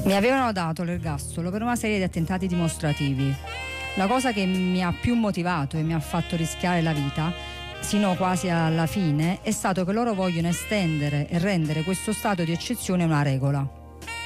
Mi avevano dato l'ergastolo per una serie di attentati dimostrativi. La cosa che mi ha più motivato e mi ha fatto rischiare la vita, sino quasi alla fine, è stato che loro vogliono estendere e rendere questo stato di eccezione una regola.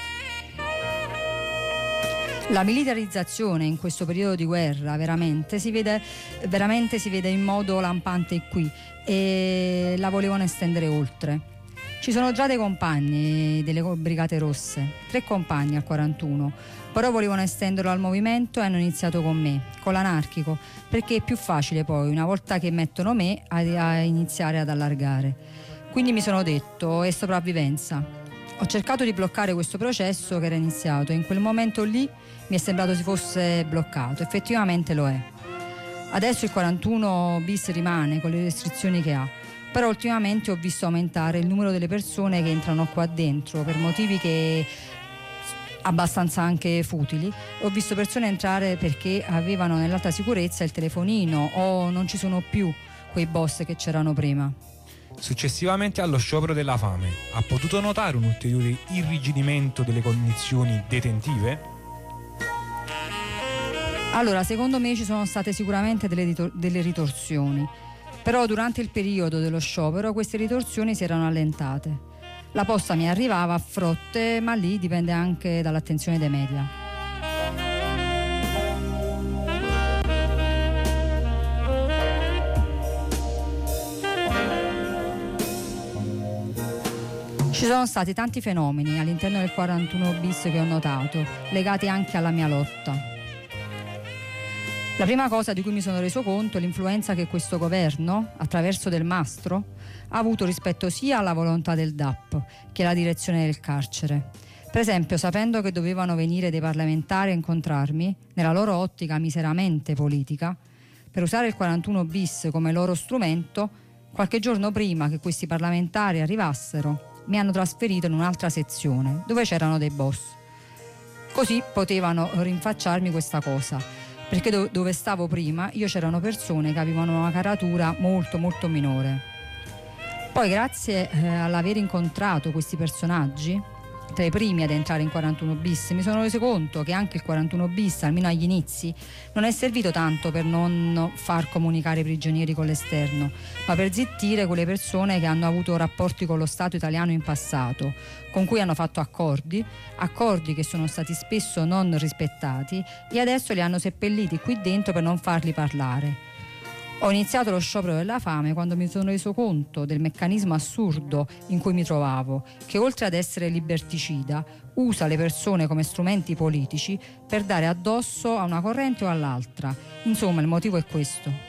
La militarizzazione in questo periodo di guerra veramente si vede in modo lampante qui, e la volevano estendere oltre. Ci sono già dei compagni delle Brigate Rosse, 3 compagni al 41, però volevano estenderlo al movimento e hanno iniziato con me, con l'anarchico, perché è più facile poi, una volta che mettono me, a iniziare ad allargare. Quindi mi sono detto, è sopravvivenza. Ho cercato di bloccare questo processo che era iniziato e in quel momento lì mi è sembrato si fosse bloccato, effettivamente lo è. Adesso il 41 bis rimane con le restrizioni che ha, però ultimamente ho visto aumentare il numero delle persone che entrano qua dentro per motivi che abbastanza anche futili. Ho visto persone entrare perché avevano nell'alta sicurezza il telefonino o non ci sono più quei boss che c'erano prima. Successivamente allo sciopero della fame, ha potuto notare un ulteriore irrigidimento delle condizioni detentive? Allora, secondo me ci sono state sicuramente delle ritorsioni, però durante il periodo dello sciopero queste ritorsioni si erano allentate. La posta mi arrivava a frotte, ma lì dipende anche dall'attenzione dei media. Ci sono stati tanti fenomeni all'interno del 41 bis che ho notato, legati anche alla mia lotta. La prima cosa di cui mi sono reso conto è l'influenza che questo governo, attraverso Del Mastro, ha avuto rispetto sia alla volontà del DAP che alla direzione del carcere. Per esempio, sapendo che dovevano venire dei parlamentari a incontrarmi, nella loro ottica miseramente politica, per usare il 41 bis come loro strumento, qualche giorno prima che questi parlamentari arrivassero, mi hanno trasferito in un'altra sezione dove c'erano dei boss. Così potevano rinfacciarmi questa cosa, perché dove stavo prima io c'erano persone che avevano una caratura molto molto minore. Poi grazie all'aver incontrato questi personaggi, tra i primi ad entrare in 41 bis, mi sono reso conto che anche il 41 bis, almeno agli inizi, non è servito tanto per non far comunicare i prigionieri con l'esterno, ma per zittire quelle persone che hanno avuto rapporti con lo Stato italiano in passato, con cui hanno fatto accordi che sono stati spesso non rispettati e adesso li hanno seppelliti qui dentro per non farli parlare. Ho iniziato lo sciopero della fame quando mi sono reso conto del meccanismo assurdo in cui mi trovavo, che oltre ad essere liberticida, usa le persone come strumenti politici per dare addosso a una corrente o all'altra. Insomma, il motivo è questo.